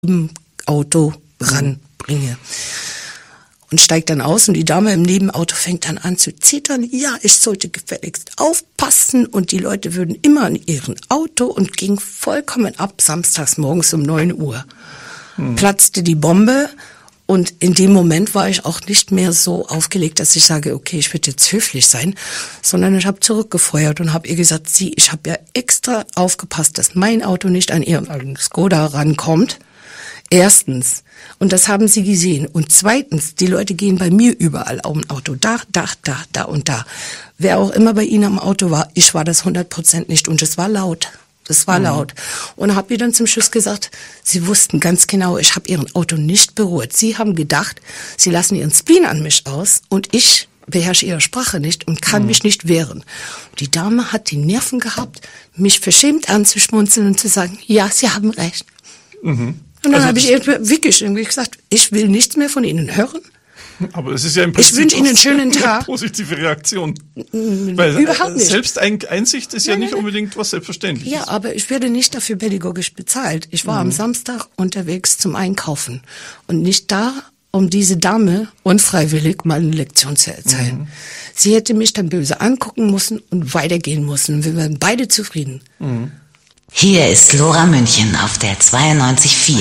Nebenauto ranbringe. Und steigt dann aus und die Dame im Nebenauto fängt dann an zu zittern. Ja, ich sollte gefälligst aufpassen und die Leute würden immer in ihrem Auto und ging vollkommen ab, samstags morgens um 9 Uhr. Platzte die Bombe und in dem Moment war ich auch nicht mehr so aufgelegt, dass ich sage, okay, ich würde jetzt höflich sein, sondern ich habe zurückgefeuert und habe ihr gesagt, ich habe ja extra aufgepasst, dass mein Auto nicht an ihren Skoda rankommt. Erstens. Und das haben sie gesehen. Und zweitens, die Leute gehen bei mir überall auf dem Auto. Da und da. Wer auch immer bei ihnen am Auto war, ich war das 100% nicht. Und es war laut. Das war laut. Und habe ihr dann zum Schluss gesagt, sie wussten ganz genau, ich habe ihren Auto nicht berührt. Sie haben gedacht, sie lassen ihren Spleen an mich aus und ich beherrsche ihre Sprache nicht und kann mich nicht wehren. Die Dame hat die Nerven gehabt, mich verschämt anzuschmunzeln und zu sagen, ja, Sie haben recht. Und dann habe ich ihr wirklich irgendwie gesagt, ich will nichts mehr von Ihnen hören. Aber es ist ja im Prinzip ich wünsche Ihnen einen schönen Tag. Eine positive Reaktion. Weil überhaupt nicht. Selbsteinsicht ist ja nicht unbedingt was Selbstverständliches. Ja, aber ich werde nicht dafür pädagogisch bezahlt. Ich war am Samstag unterwegs zum Einkaufen und nicht da, um diese Dame unfreiwillig mal eine Lektion zu erzählen. Sie hätte mich dann böse angucken müssen und weitergehen müssen. Wir wären beide zufrieden. Hier ist Lora München auf der 92.4.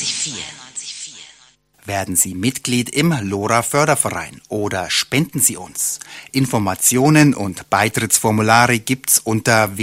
Werden Sie Mitglied im Lora Förderverein oder spenden Sie uns. Informationen und Beitrittsformulare gibt's unter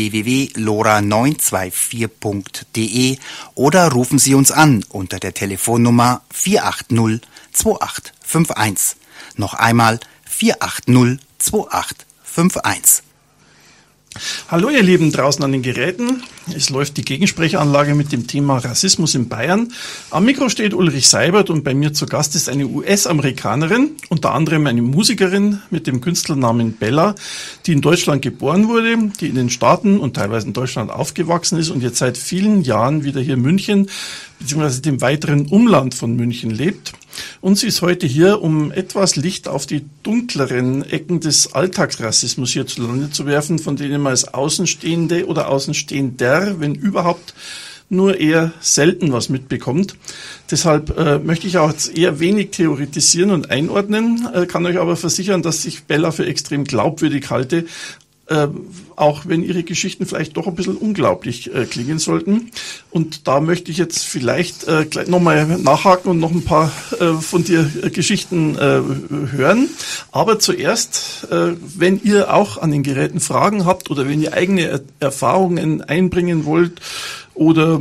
www.lora924.de oder rufen Sie uns an unter der Telefonnummer 480 2851. Noch einmal 480 2851. Hallo ihr Lieben draußen an den Geräten. Es läuft die Gegensprechanlage mit dem Thema Rassismus in Bayern. Am Mikro steht Ulrich Seibert und bei mir zu Gast ist eine US-Amerikanerin, unter anderem eine Musikerin mit dem Künstlernamen Bella, die in Deutschland geboren wurde, die in den Staaten und teilweise in Deutschland aufgewachsen ist und jetzt seit vielen Jahren wieder hier in München bzw. dem weiteren Umland von München lebt. Und sie ist heute hier, um etwas Licht auf die dunkleren Ecken des Alltagsrassismus hierzulande zu werfen, von denen man als Außenstehende oder Außenstehender, wenn überhaupt, nur eher selten was mitbekommt. Deshalb möchte ich auch jetzt eher wenig theoretisieren und einordnen, kann euch aber versichern, dass ich Bella für extrem glaubwürdig halte, auch wenn ihre Geschichten vielleicht doch ein bisschen unglaublich klingen sollten. Und da möchte ich jetzt vielleicht gleich nochmal nachhaken und noch ein paar von dir Geschichten hören. Aber zuerst, wenn ihr auch an den Geräten Fragen habt oder wenn ihr eigene Erfahrungen einbringen wollt oder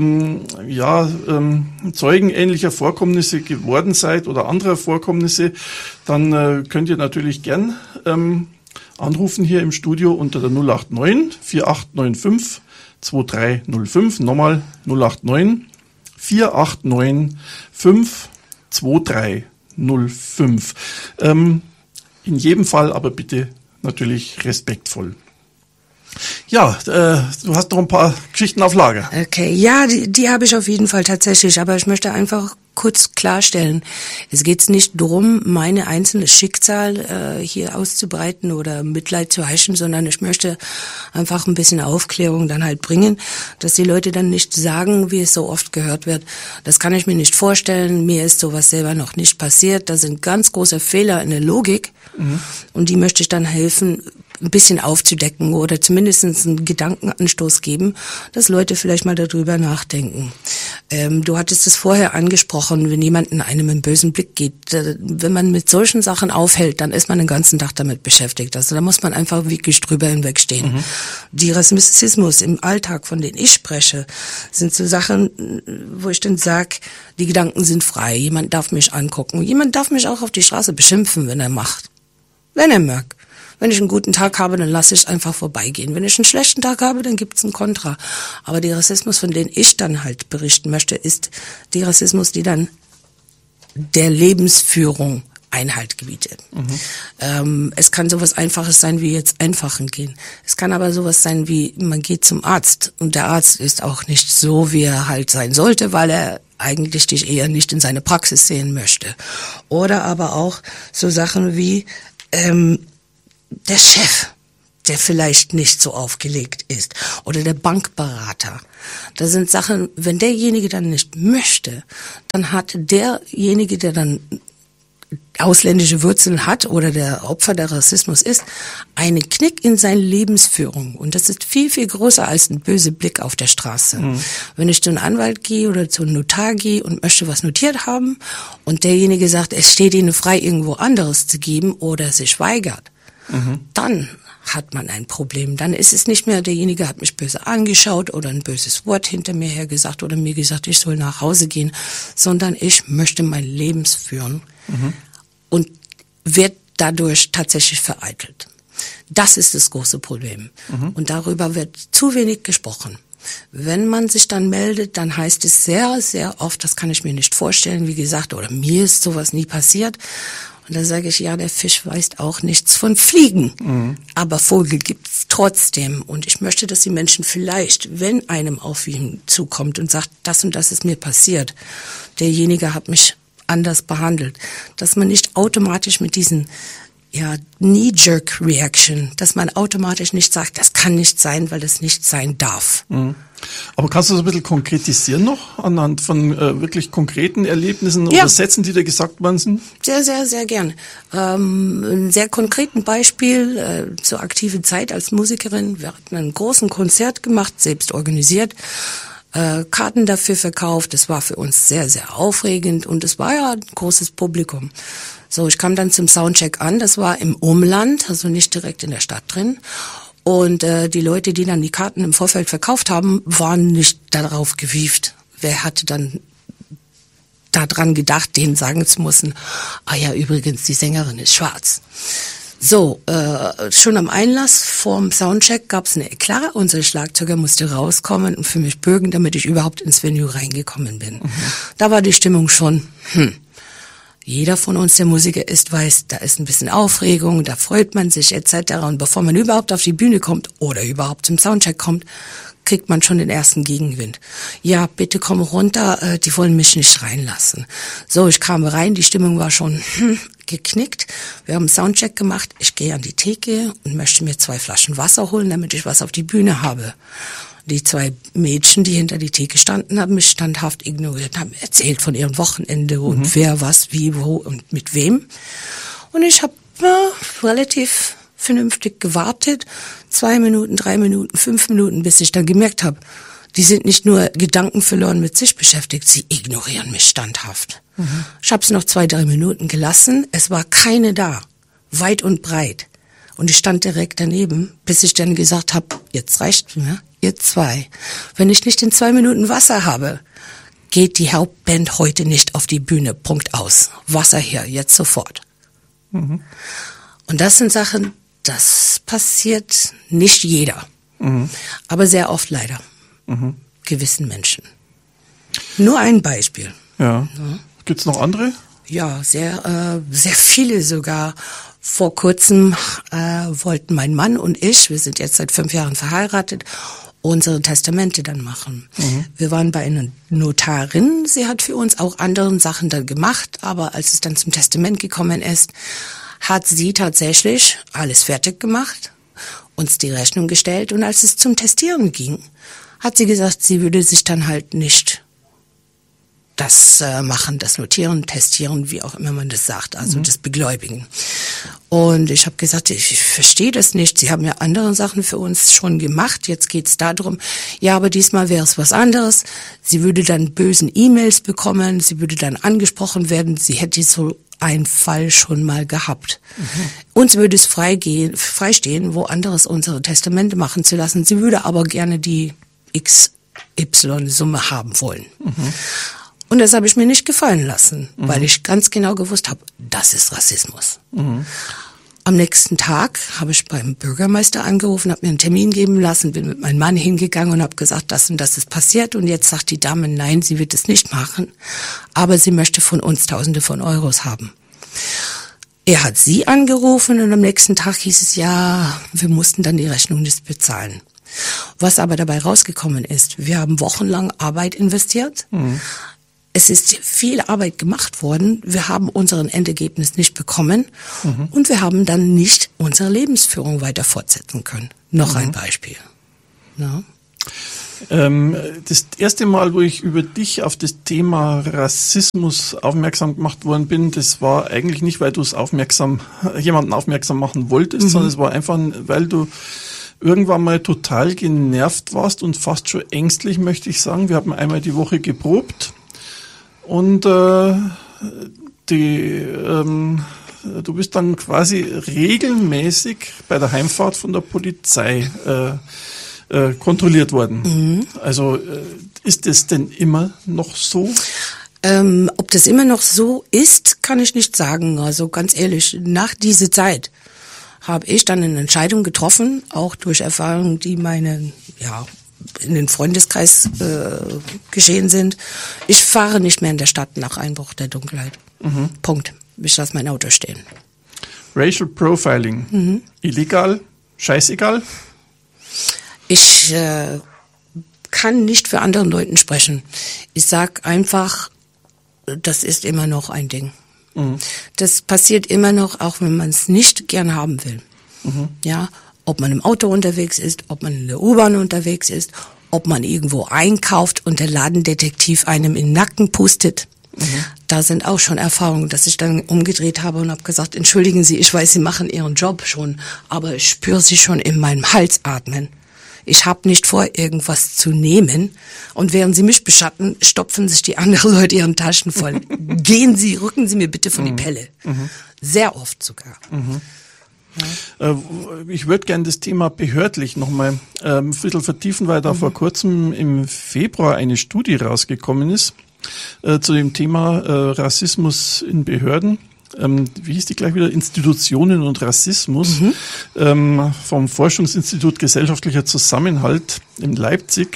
Zeugen ähnlicher Vorkommnisse geworden seid oder anderer Vorkommnisse, dann könnt ihr natürlich gern anrufen hier im Studio unter der 089 4895 2305. Nochmal 089 489 52305. In jedem Fall aber bitte natürlich respektvoll. Ja, du hast noch ein paar Geschichten auf Lager. Okay, ja, die habe ich auf jeden Fall tatsächlich, aber ich möchte einfach kurz klarstellen, es geht nicht darum, meine einzelne Schicksal hier auszubreiten oder Mitleid zu heischen, sondern ich möchte einfach ein bisschen Aufklärung dann halt bringen, dass die Leute dann nicht sagen, wie es so oft gehört wird, das kann ich mir nicht vorstellen, mir ist sowas selber noch nicht passiert, da sind ganz große Fehler in der Logik und die möchte ich dann helfen, ein bisschen aufzudecken oder zumindest einen Gedankenanstoß geben, dass Leute vielleicht mal darüber nachdenken. Du hattest es vorher angesprochen, wenn jemand in einem einen bösen Blick geht, wenn man mit solchen Sachen aufhält, dann ist man den ganzen Tag damit beschäftigt. Also da muss man einfach wirklich drüber hinwegstehen. Die Rassismus im Alltag, von denen ich spreche, sind so Sachen, wo ich dann sage, die Gedanken sind frei, jemand darf mich angucken, jemand darf mich auch auf die Straße beschimpfen, wenn er macht, wenn er mag. Wenn ich einen guten Tag habe, dann lasse ich einfach vorbeigehen. Wenn ich einen schlechten Tag habe, dann gibt es einen Kontra. Aber der Rassismus, von dem ich dann halt berichten möchte, ist die Rassismus, die dann der Lebensführung Einhalt gebietet. Es kann sowas Einfaches sein wie jetzt Einfachen gehen. Es kann aber sowas sein wie, man geht zum Arzt und der Arzt ist auch nicht so, wie er halt sein sollte, weil er eigentlich dich eher nicht in seine Praxis sehen möchte. Oder aber auch so Sachen wie, der Chef, der vielleicht nicht so aufgelegt ist. Oder der Bankberater. Das sind Sachen, wenn derjenige dann nicht möchte, dann hat derjenige, der dann ausländische Wurzeln hat oder der Opfer der Rassismus ist, einen Knick in seiner Lebensführung. Und das ist viel, viel größer als ein böser Blick auf der Straße. Wenn ich zu einem Anwalt gehe oder zu einem Notar gehe und möchte was notiert haben und derjenige sagt, es steht Ihnen frei, irgendwo anderes zu geben oder sich weigert, dann hat man ein Problem. Dann ist es nicht mehr, derjenige hat mich böse angeschaut oder ein böses Wort hinter mir her gesagt oder mir gesagt, ich soll nach Hause gehen, sondern ich möchte mein Leben führen und wird dadurch tatsächlich vereitelt. Das ist das große Problem. Und darüber wird zu wenig gesprochen. Wenn man sich dann meldet, dann heißt es sehr, sehr oft, das kann ich mir nicht vorstellen, wie gesagt, oder mir ist sowas nie passiert. Und da sage ich, ja, der Fisch weiß auch nichts von Fliegen. Aber Vogel gibt's trotzdem. Und ich möchte, dass die Menschen vielleicht, wenn einem auf ihn zukommt und sagt, das und das ist mir passiert, derjenige hat mich anders behandelt, dass man nicht automatisch mit diesen Knee-Jerk-Reaction, dass man automatisch nicht sagt, das kann nicht sein, weil das nicht sein darf. Aber kannst du das ein bisschen konkretisieren noch, anhand von wirklich konkreten Erlebnissen oder Sätzen, die da gesagt worden sind? Sehr, sehr, sehr gern. Ein sehr konkreten Beispiel zur aktiven Zeit als Musikerin. Wir hatten einen großen Konzert gemacht, selbst organisiert, Karten dafür verkauft. Das war für uns sehr, sehr aufregend und es war ja ein großes Publikum. So, ich kam dann zum Soundcheck an, das war im Umland, also nicht direkt in der Stadt drin. Und die Leute, die dann die Karten im Vorfeld verkauft haben, waren nicht darauf gewieft. Wer hatte dann daran gedacht, denen sagen zu müssen, ah ja, übrigens, die Sängerin ist schwarz. So, schon am Einlass vorm Soundcheck gab's eine Eklat. Unser Schlagzeuger musste rauskommen und für mich bürgen, damit ich überhaupt ins Venue reingekommen bin. Da war die Stimmung schon, Jeder von uns, der Musiker ist, weiß, da ist ein bisschen Aufregung, da freut man sich etc. Und bevor man überhaupt auf die Bühne kommt oder überhaupt zum Soundcheck kommt, kriegt man schon den ersten Gegenwind. Ja, bitte komm runter, die wollen mich nicht reinlassen. So, ich kam rein, die Stimmung war schon geknickt. Wir haben einen Soundcheck gemacht. Ich gehe an die Theke und möchte mir 2 Flaschen Wasser holen, damit ich was auf die Bühne habe. Die 2 Mädchen, die hinter die Theke standen, haben mich standhaft ignoriert, haben erzählt von ihrem Wochenende und wer, was, wie, wo und mit wem. Und ich habe relativ vernünftig gewartet, 2 Minuten, 3 Minuten, 5 Minuten, bis ich dann gemerkt habe, die sind nicht nur gedankenverloren mit sich beschäftigt, sie ignorieren mich standhaft. Ich habe es noch 2, 3 Minuten gelassen, es war keine da, weit und breit. Und ich stand direkt daneben, bis ich dann gesagt habe, jetzt reicht mir, ihr 2. Wenn ich nicht in 2 Minuten Wasser habe, geht die Hauptband heute nicht auf die Bühne, Punkt aus. Wasser her, jetzt sofort. Und das sind Sachen, das passiert nicht jeder, aber sehr oft leider gewissen Menschen. Nur ein Beispiel. Ja. Gibt's noch andere? Ja, sehr viele sogar. Vor kurzem wollten mein Mann und ich, wir sind jetzt seit 5 Jahren verheiratet, unsere Testamente dann machen. Wir waren bei einer Notarin, sie hat für uns auch andere Sachen dann gemacht, aber als es dann zum Testament gekommen ist, hat sie tatsächlich alles fertig gemacht, uns die Rechnung gestellt und als es zum Testieren ging, hat sie gesagt, sie würde sich dann halt nicht das machen, das Notieren, Testieren, wie auch immer man das sagt, also das Begläubigen. Und ich habe gesagt, ich verstehe das nicht. Sie haben ja andere Sachen für uns schon gemacht. Jetzt geht's darum, ja, aber diesmal wäre es was anderes. Sie würde dann bösen E-Mails bekommen, sie würde dann angesprochen werden, sie hätte so einen Fall schon mal gehabt. Uns würde es freistehen, wo anderes unsere Testamente machen zu lassen. Sie würde aber gerne die XY-Summe haben wollen. Und das habe ich mir nicht gefallen lassen, weil ich ganz genau gewusst habe, das ist Rassismus. Am nächsten Tag habe ich beim Bürgermeister angerufen, habe mir einen Termin geben lassen, bin mit meinem Mann hingegangen und habe gesagt, das und das ist passiert. Und jetzt sagt die Dame, nein, sie wird es nicht machen, aber sie möchte von uns Tausende von Euros haben. Er hat sie angerufen und am nächsten Tag hieß es, ja, wir mussten dann die Rechnung nicht bezahlen. Was aber dabei rausgekommen ist, wir haben wochenlang Arbeit investiert. es ist viel Arbeit gemacht worden. Wir haben unseren Endergebnis nicht bekommen und wir haben dann nicht unsere Lebensführung weiter fortsetzen können. Noch ein Beispiel. Ja. Das erste Mal, wo ich über dich auf das Thema Rassismus aufmerksam gemacht worden bin, das war eigentlich nicht, weil du es jemanden aufmerksam machen wolltest, sondern es war einfach, weil du irgendwann mal total genervt warst und fast schon ängstlich, möchte ich sagen. Wir haben einmal die Woche geprobt und du bist dann quasi regelmäßig bei der Heimfahrt von der Polizei kontrolliert worden. Also ist es denn immer noch so? Ob das immer noch so ist, kann ich nicht sagen. Also ganz ehrlich, nach dieser Zeit habe ich dann eine Entscheidung getroffen, auch durch Erfahrungen, die in den Freundeskreis geschehen sind. Ich fahre nicht mehr in der Stadt nach Einbruch der Dunkelheit. Punkt. Ich lasse mein Auto stehen. Racial Profiling. Illegal? Scheißegal? Ich kann nicht für andere Leute sprechen. Ich sag einfach, das ist immer noch ein Ding. Das passiert immer noch, auch wenn man es nicht gern haben will. Ja, ob man im Auto unterwegs ist, ob man in der U-Bahn unterwegs ist, ob man irgendwo einkauft und der Ladendetektiv einem in den Nacken pustet. Da sind auch schon Erfahrungen, dass ich dann umgedreht habe und habe gesagt, entschuldigen Sie, ich weiß, Sie machen Ihren Job schon, aber ich spüre Sie schon in meinem Hals atmen. Ich habe nicht vor, irgendwas zu nehmen. Und während Sie mich beschatten, stopfen sich die anderen Leute ihren Taschen voll. Rücken Sie mir bitte von die Pelle. Sehr oft sogar. Ja. Ich würde gerne das Thema behördlich nochmal ein bisschen vertiefen, weil da vor kurzem im Februar eine Studie rausgekommen ist zu dem Thema Rassismus in Behörden. Wie hieß die gleich wieder? Institutionen und Rassismus vom Forschungsinstitut Gesellschaftlicher Zusammenhalt in Leipzig.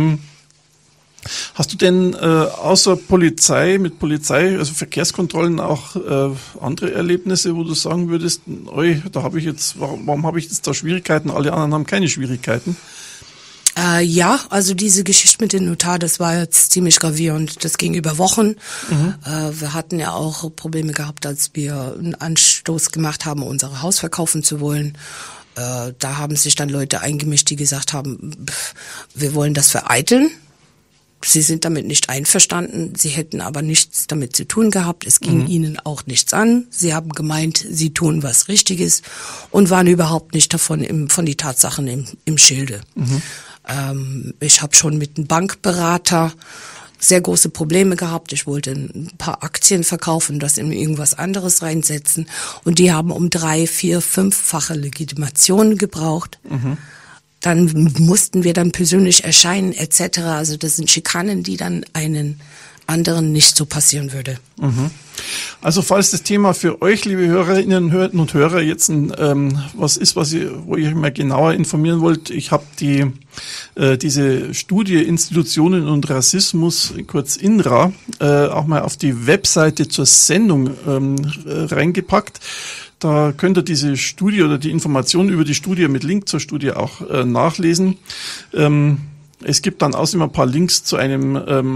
Hast du denn außer also Verkehrskontrollen auch andere Erlebnisse, wo du sagen würdest, warum habe ich jetzt da Schwierigkeiten, alle anderen haben keine Schwierigkeiten? Ja, also diese Geschichte mit dem Notar, das war jetzt ziemlich gravierend. Das ging über Wochen. Wir hatten ja auch Probleme gehabt, als wir einen Anstoß gemacht haben, unser Haus verkaufen zu wollen. Da haben sich dann Leute eingemischt, die gesagt haben, wir wollen das vereiteln. Sie sind damit nicht einverstanden. Sie hätten aber nichts damit zu tun gehabt. Es ging ihnen auch nichts an. Sie haben gemeint, sie tun was Richtiges und waren überhaupt nicht von die Tatsachen im Schilde. Ich habe schon mit einem Bankberater sehr große Probleme gehabt. Ich wollte ein paar Aktien verkaufen, das in irgendwas anderes reinsetzen. Und die haben um 3-, 4-, 5-fache Legitimation gebraucht. Dann mussten wir dann persönlich erscheinen etc. Also das sind Schikanen, die dann einen anderen nicht so passieren würde. Also falls das Thema für euch, liebe Hörerinnen und Hörer, jetzt was ist, wo ihr mal genauer informieren wollt, ich habe diese Studie Institutionen und Rassismus, kurz INRA, auch mal auf die Webseite zur Sendung reingepackt. Da könnt ihr diese Studie oder die Informationen über die Studie mit Link zur Studie auch nachlesen. Es gibt dann außerdem ein paar Links zu einem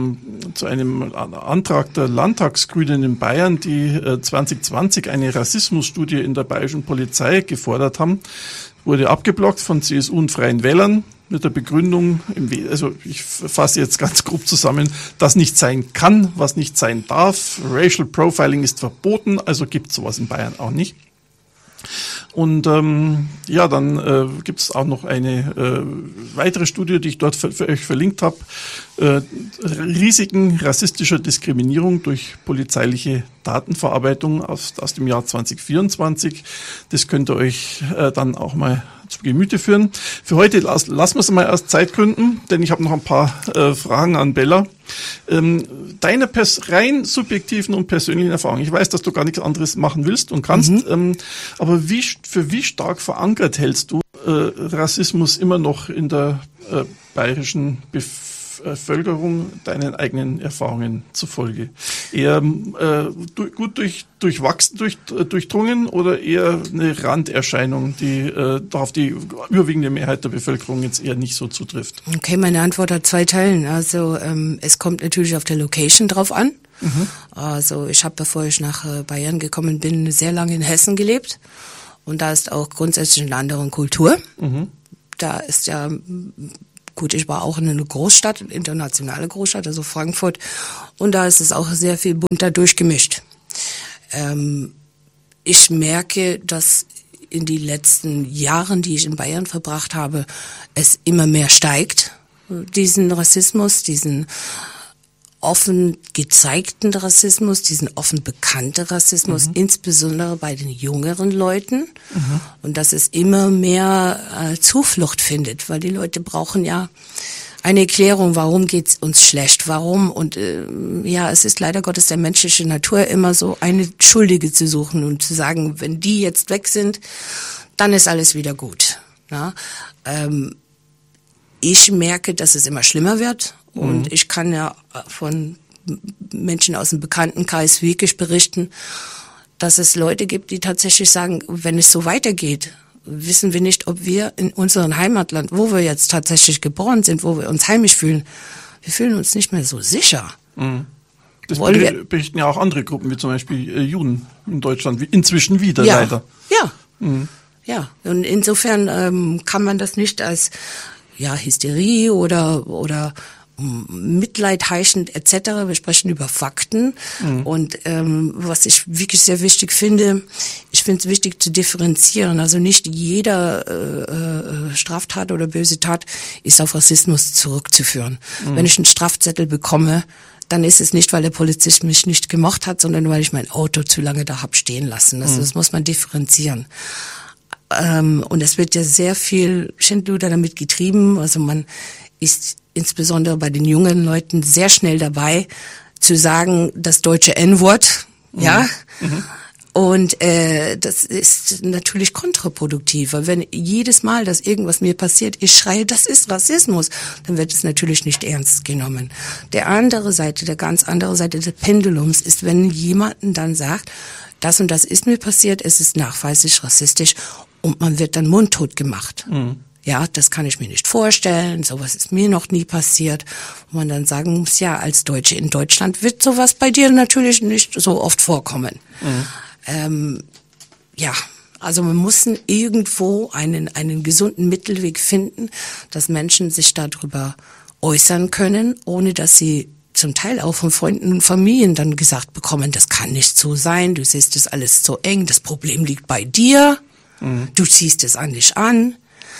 Antrag der Landtagsgrünen in Bayern, die 2020 eine Rassismusstudie in der bayerischen Polizei gefordert haben. Wurde abgeblockt von CSU und Freien Wählern mit der Begründung, also ich fasse jetzt ganz grob zusammen, das nicht sein kann, was nicht sein darf. Racial Profiling ist verboten, also gibt es sowas in Bayern auch nicht. Und dann gibt es auch noch eine weitere Studie, die ich dort für euch verlinkt habe. Risiken rassistischer Diskriminierung durch polizeiliche Datenverarbeitung aus dem Jahr 2024. Das könnt ihr euch dann auch mal zu Gemüte führen. Für heute lassen wir es mal aus Zeitgründen, denn ich habe noch ein paar Fragen an Bella. Deine rein subjektiven und persönlichen Erfahrungen. Ich weiß, dass du gar nichts anderes machen willst und kannst, aber für wie stark verankert hältst du Rassismus immer noch in der bayerischen Bevölkerung deinen eigenen Erfahrungen zufolge? Eher gut durchdrungen oder eher eine Randerscheinung, die auf die überwiegende Mehrheit der Bevölkerung jetzt eher nicht so zutrifft? Okay, meine Antwort hat 2 Teilen. Also es kommt natürlich auf der Location drauf an. Also ich habe, bevor ich nach Bayern gekommen bin, sehr lange in Hessen gelebt. Und da ist auch grundsätzlich eine andere Kultur. Da ist ja, gut, ich war auch in einer Großstadt, eine internationale Großstadt, also Frankfurt. Und da ist es auch sehr viel bunter durchgemischt. Ich merke, dass in den letzten Jahren, die ich in Bayern verbracht habe, es immer mehr steigt, diesen Rassismus, diesen offen gezeigten Rassismus, diesen offen bekannten Rassismus, insbesondere bei den jüngeren Leuten. Und dass es immer mehr Zuflucht findet, weil die Leute brauchen ja eine Erklärung, warum geht's uns schlecht, warum. Und es ist leider Gottes der menschliche Natur, immer so eine Schuldige zu suchen und zu sagen, wenn die jetzt weg sind, dann ist alles wieder gut. Ja? Ich merke, dass es immer schlimmer wird. Und ich kann ja von Menschen aus dem Bekanntenkreis wirklich berichten, dass es Leute gibt, die tatsächlich sagen, wenn es so weitergeht, wissen wir nicht, ob wir in unserem Heimatland, wo wir jetzt tatsächlich geboren sind, wo wir uns heimisch fühlen, wir fühlen uns nicht mehr so sicher. Das berichten ja auch andere Gruppen, wie zum Beispiel Juden in Deutschland, inzwischen wieder leider. Ja. Und insofern kann man das nicht als Hysterie oder Mitleid heischend etc. Wir sprechen über Fakten. Und was ich wirklich sehr wichtig finde, ich finde es wichtig zu differenzieren. Also nicht jeder Straftat oder böse Tat ist auf Rassismus zurückzuführen. Wenn ich einen Strafzettel bekomme, dann ist es nicht, weil der Polizist mich nicht gemocht hat, sondern weil ich mein Auto zu lange da hab stehen lassen. Also das muss man differenzieren. Und es wird ja sehr viel Schindluder damit getrieben. Also man ist insbesondere bei den jungen Leuten sehr schnell dabei, zu sagen, das deutsche N-Wort, Und das ist natürlich kontraproduktiv, weil wenn jedes Mal, dass irgendwas mir passiert, ich schreie, das ist Rassismus, dann wird es natürlich nicht ernst genommen. Der ganz andere Seite des Pendulums ist, wenn jemanden dann sagt, das und das ist mir passiert, es ist nachweislich rassistisch und man wird dann mundtot gemacht. Ja, das kann ich mir nicht vorstellen, sowas ist mir noch nie passiert. Und man dann sagen muss, ja, als Deutsche in Deutschland wird sowas bei dir natürlich nicht so oft vorkommen. Also man muss irgendwo einen gesunden Mittelweg finden, dass Menschen sich darüber äußern können, ohne dass sie zum Teil auch von Freunden und Familien dann gesagt bekommen, das kann nicht so sein, du siehst das alles so eng, das Problem liegt bei dir, du ziehst es an dich an.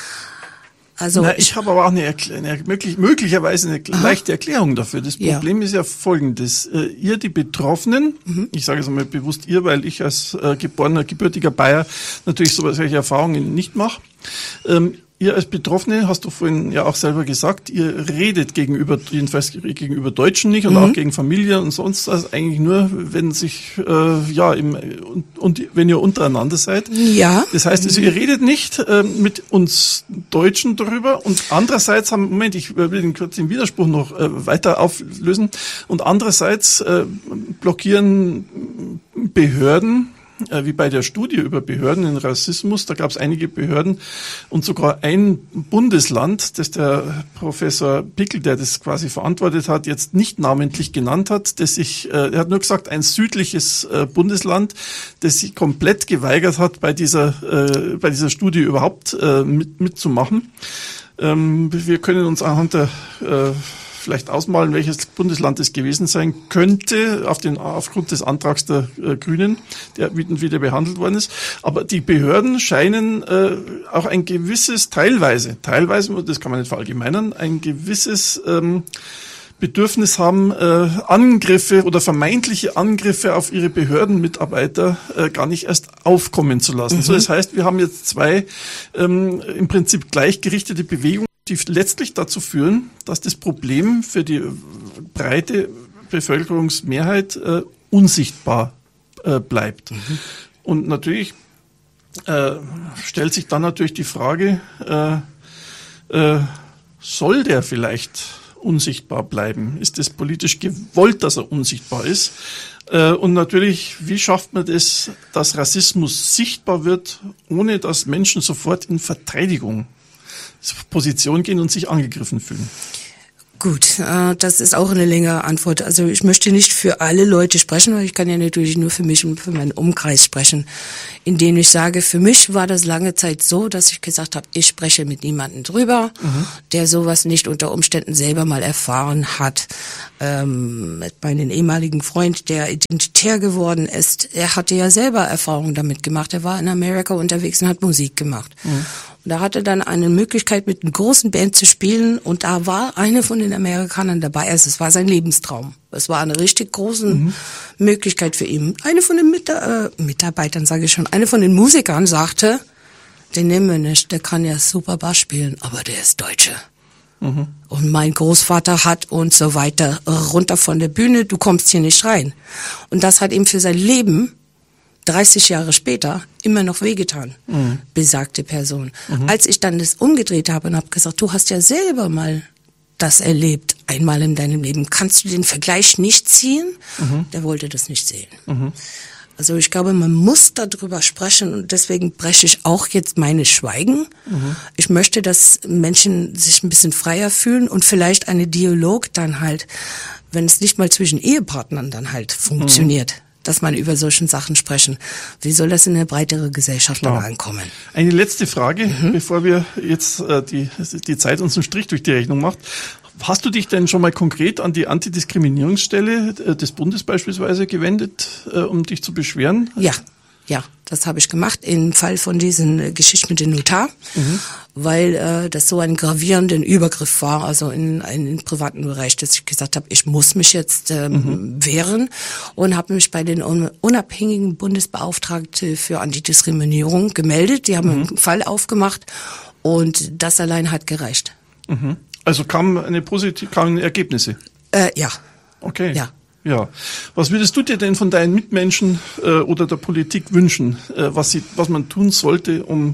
Also ich habe aber auch möglicherweise eine leichte Erklärung dafür. Das Problem ist ja folgendes. Ihr, die Betroffenen, ich sage es einmal bewusst ihr, weil ich als gebürtiger Bayer natürlich solche Erfahrungen nicht mache. Ihr als Betroffene, hast du vorhin ja auch selber gesagt, ihr redet jedenfalls gegenüber Deutschen nicht und auch gegen Familie und sonst was, eigentlich nur, wenn sich, wenn ihr untereinander seid. Ja. Das heißt, also, ihr redet nicht mit uns Deutschen darüber und andererseits ich will den kurzen Widerspruch noch weiter auflösen, und andererseits blockieren Behörden, wie bei der Studie über Behörden in Rassismus, da gab es einige Behörden und sogar ein Bundesland, das der Professor Pickel, der das quasi verantwortet hat, jetzt nicht namentlich genannt hat, er hat nur gesagt, ein südliches Bundesland, das sich komplett geweigert hat, bei dieser Studie überhaupt mitzumachen. Wir können uns anhand der vielleicht ausmalen, welches Bundesland es gewesen sein könnte, aufgrund des Antrags der Grünen, der wieder behandelt worden ist. Aber die Behörden scheinen auch ein gewisses, teilweise, das kann man nicht verallgemeinern, ein gewisses Bedürfnis haben, Angriffe oder vermeintliche Angriffe auf ihre Behördenmitarbeiter gar nicht erst aufkommen zu lassen. So, das heißt, wir haben jetzt zwei im Prinzip gleichgerichtete Bewegungen, die letztlich dazu führen, dass das Problem für die breite Bevölkerungsmehrheit unsichtbar bleibt. Und natürlich stellt sich dann natürlich die Frage, soll der vielleicht unsichtbar bleiben? Ist es politisch gewollt, dass er unsichtbar ist? Und natürlich, wie schafft man das, dass Rassismus sichtbar wird, ohne dass Menschen sofort in Verteidigungsposition gehen und sich angegriffen fühlen? Gut, das ist auch eine längere Antwort. Also ich möchte nicht für alle Leute sprechen, weil ich kann ja natürlich nur für mich und für meinen Umkreis sprechen, in dem ich sage, für mich war das lange Zeit so, dass ich gesagt habe, ich spreche mit niemandem drüber, der sowas nicht unter Umständen selber mal erfahren hat. Mit meinem ehemaligen Freund, der identitär geworden ist, er hatte ja selber Erfahrungen damit gemacht. Er war in Amerika unterwegs und hat Musik gemacht. Und da hatte dann eine Möglichkeit, mit einer großen Band zu spielen, und da war eine von den Amerikanern dabei. Also es war sein Lebenstraum. Es war eine richtig große Möglichkeit für ihn. Eine von den Mitarbeitern, sage ich schon, eine von den Musikern sagte, den nehmen wir nicht, der kann ja super Bass spielen, aber der ist Deutsche. Und mein Großvater hat und so weiter, runter von der Bühne, du kommst hier nicht rein. Und das hat ihm für sein Leben 30 Jahre später immer noch wehgetan, besagte Person. Als ich dann das umgedreht habe und habe gesagt, du hast ja selber mal das erlebt, einmal in deinem Leben, kannst du den Vergleich nicht ziehen? Der wollte das nicht sehen. Also ich glaube, man muss darüber sprechen, und deswegen breche ich auch jetzt meine Schweigen. Ich möchte, dass Menschen sich ein bisschen freier fühlen und vielleicht einen Dialog dann halt, wenn es nicht mal zwischen Ehepartnern dann halt funktioniert, dass man über solchen Sachen sprechen. Wie soll das in eine breitere Gesellschaft dann ankommen? Eine letzte Frage, bevor wir jetzt die Zeit uns einen Strich durch die Rechnung macht. Hast du dich denn schon mal konkret an die Antidiskriminierungsstelle des Bundes beispielsweise gewendet, um dich zu beschweren? Ja, das habe ich gemacht im Fall von diesen Geschichten mit dem Notar, weil das so ein gravierender Übergriff war, also in privaten Bereich, dass ich gesagt habe, ich muss mich jetzt wehren, und habe mich bei den unabhängigen Bundesbeauftragten für Antidiskriminierung gemeldet. Die haben einen Fall aufgemacht, und das allein hat gereicht. Also kamen Ergebnisse? Ja. Okay. Ja. Was würdest du dir denn von deinen Mitmenschen oder der Politik wünschen, was man tun sollte, um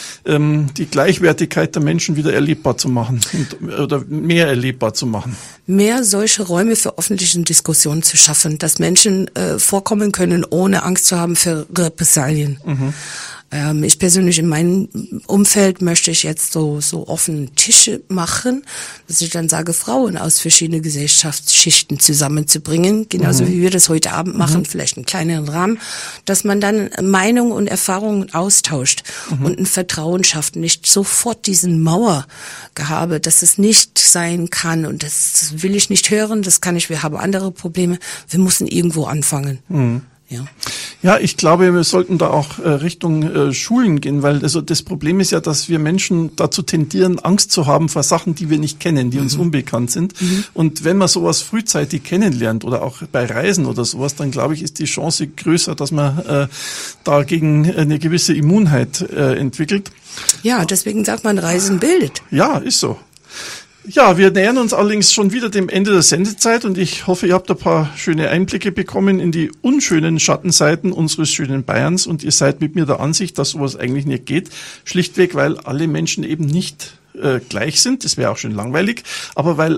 die Gleichwertigkeit der Menschen wieder erlebbar zu machen oder mehr erlebbar zu machen? Mehr solche Räume für öffentliche Diskussionen zu schaffen, dass Menschen vorkommen können, ohne Angst zu haben für Repressalien. Ich persönlich in meinem Umfeld möchte ich jetzt so offene Tische machen, dass ich dann sage, Frauen aus verschiedenen Gesellschaftsschichten zusammenzubringen, genauso wie wir das heute Abend machen, vielleicht einen kleineren Rahmen, dass man dann Meinungen und Erfahrungen austauscht und ein Vertrauen schafft, nicht sofort diesen Mauergehabe, dass es nicht sein kann, und das will ich nicht hören, das kann ich, wir haben andere Probleme, wir müssen irgendwo anfangen. Ja, ich glaube, wir sollten da auch Richtung Schulen gehen, weil also das Problem ist ja, dass wir Menschen dazu tendieren, Angst zu haben vor Sachen, die wir nicht kennen, die uns unbekannt sind. Und wenn man sowas frühzeitig kennenlernt oder auch bei Reisen oder sowas, dann glaube ich, ist die Chance größer, dass man dagegen eine gewisse Immunheit entwickelt. Ja, deswegen sagt man, Reisen bildet. Ja, ist so. Ja, wir nähern uns allerdings schon wieder dem Ende der Sendezeit, und ich hoffe, ihr habt ein paar schöne Einblicke bekommen in die unschönen Schattenseiten unseres schönen Bayerns, und ihr seid mit mir der Ansicht, dass sowas eigentlich nicht geht, schlichtweg, weil alle Menschen eben nicht gleich sind. Das wäre auch schön langweilig, aber weil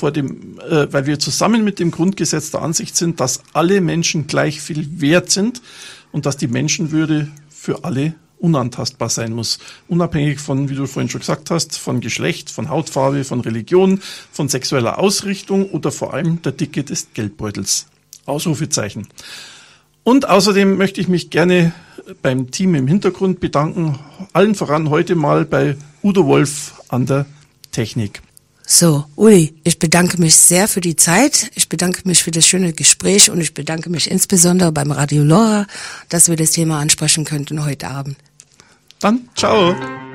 wir zusammen mit dem Grundgesetz der Ansicht sind, dass alle Menschen gleich viel wert sind und dass die Menschenwürde für alle unantastbar sein muss. Unabhängig von, wie du vorhin schon gesagt hast, von Geschlecht, von Hautfarbe, von Religion, von sexueller Ausrichtung oder vor allem der Dicke des Geldbeutels. Ausrufezeichen. Und außerdem möchte ich mich gerne beim Team im Hintergrund bedanken. Allen voran heute mal bei Udo Wolf an der Technik. So, Uli, ich bedanke mich sehr für die Zeit. Ich bedanke mich für das schöne Gespräch, und ich bedanke mich insbesondere beim Radio Lora, dass wir das Thema ansprechen könnten heute Abend. Dann, ciao.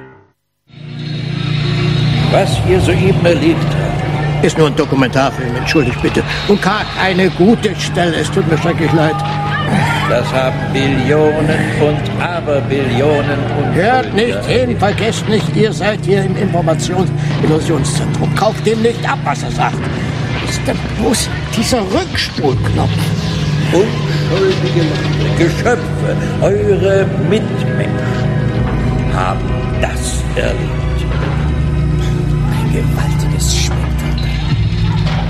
Was ihr soeben erlebt habt, ist nur ein Dokumentarfilm, entschuldigt bitte. Und keine gute Stelle, es tut mir schrecklich leid. Das haben Billionen und Aberbillionen und... Hört nicht hin, vergesst nicht, ihr seid hier im Informations-Illusionszentrum. Kauft dem nicht ab, was er sagt. Was ist denn bloß dieser Rückspulknopf? Unschuldige Geschöpfe, eure Mitmenschen, haben das erlebt. Ein gewaltiges Spektakel.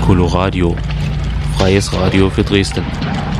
Coloradio. Freies Radio für Dresden.